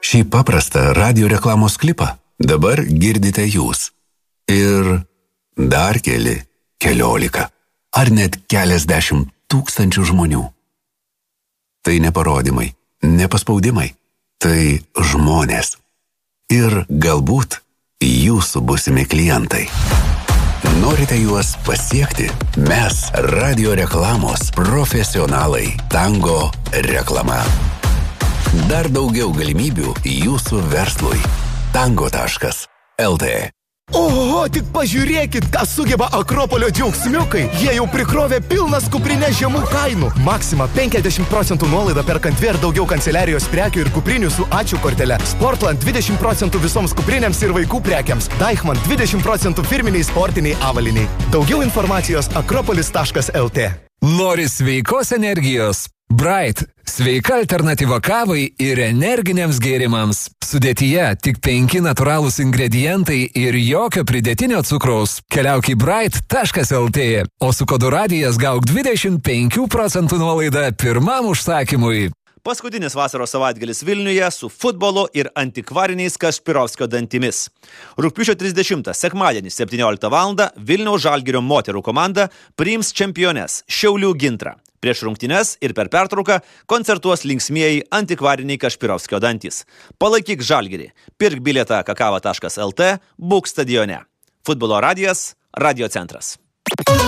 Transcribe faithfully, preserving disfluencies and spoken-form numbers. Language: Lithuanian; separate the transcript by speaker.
Speaker 1: Šį paprastą radio reklamos klipą dabar girdite jūs. Ir dar keli, keliolika, ar net keliasdešimt tūkstančių žmonių. Tai ne parodymai, ne paspaudimai, tai žmonės. Ir galbūt jūsų būsimi klientai. Norite juos pasiekti? Mes radio reklamos profesionalai. Tango reklama. Dar daugiau galimybių jūsų verslui. tango taškas el tė.
Speaker 2: Oho, tik pažiūrėkit, ką sugeba Akropolio džiaugsmiukai. Jie jau prikrovė pilnas kuprinę žemų kainų. Maxima penkiasdešimt procentų nuolaida perkant dvi ar daugiau kanceliarijos prekių ir kuprinių su ačiū kortele. Sportland dvidešimt procentų visoms kuprinėms ir vaikų prekiams. Deichmann dvidešimt procentų firminiai sportiniai avaliniai. Daugiau informacijos akropolis taškas el tė.
Speaker 3: Nori sveikos energijos? Bright – sveika alternatyva kavai ir energiniams gėrimams. Sudėtyje tik penki natūralūs ingredientai ir jokio pridėtinio cukraus. Keliauk į bright taškas el tė, o su kodu radijas gauk dvidešimt penkių procentų nuolaidą pirmam užsakymui.
Speaker 4: Paskutinis vasaros savaitgalis Vilniuje su futbolu ir antikvariniais Kašpirovskio dantimis. Rugpjūčio trisdešimtą sekmadienį septynioliktą valandą Vilniaus Žalgirio moterų komanda priims čempiones Šiaulių Gintrą. Prieš rungtynes ir per pertrauką koncertuos linksmieji antikvariniai Kašpirovskio dantys. Palaikyk Žalgirį. Pirk bilietą kakava taškas el tė, būk stadione. Futbolo radijas, Radio centras.